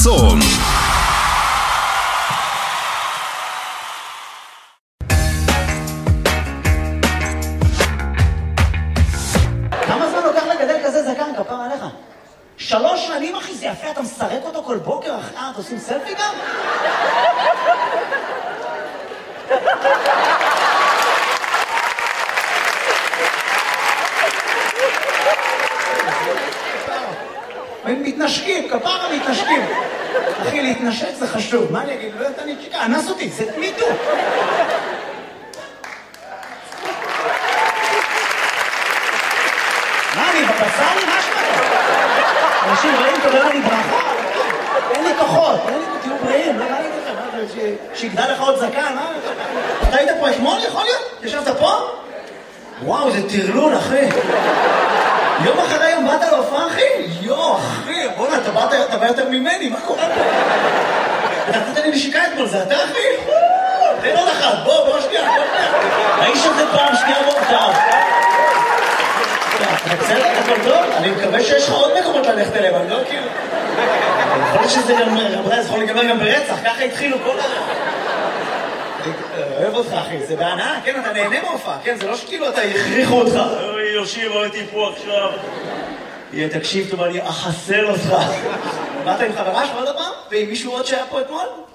צום. כמה זמן לוקח לגדל כזה זקן, כפר עליך? 3 שנים, אחי, זה יפה, אתה מסרק אותו כל בוקר, אחי, אתה עושים סלפי גם? הם מתנשקים, כפרה מתנשקים. אחי, להתנשק זה חשוב. מה אני אגיד? לא יודעת, אני צ'יקה, אנס אותי, זה מיטו. מה, אני בבשר לי משהו? אנשים באים, תודה לי ברכה. אין לי כוחות, תהיו בריאים, לא ראיתי לכם, שיגדל לך עוד זקן, מה? אתה היית פה אתמול, יכול להיות? ישבת פה? וואו, זה טרלול, אחי. יום אחרי יום באת להופעה, אחי? יו, אחי, בוא'נה, אתה בא יותר ממני, מה קורה פה? אתה נתת לי נשיקה אתמול, זה אתה, אחי? תן עוד אחת, בוא שנייה, האיש הזה פעם שנייה מורכב. בסדר, הכל טוב? אני מקווה שיש לך עוד מקומות ללכת אליהם, אני לא כאילו... יכול להיות שזה גם, רבותיי, זה יכול להיגמר גם ברצח, ככה התחילו כל ה... אוהב אותך, אחי, זה בהנאה, כן, אתה נהנה מהופעה, כן, זה לא שכאילו אתה יכריחו אותך. אוי, יושיב, הייתי פה עכשיו. תקשיב טוב, אני אחסל אותך. באת עם חברה שלך עוד הפעם? ועם מישהו עוד שהיה פה אתמול?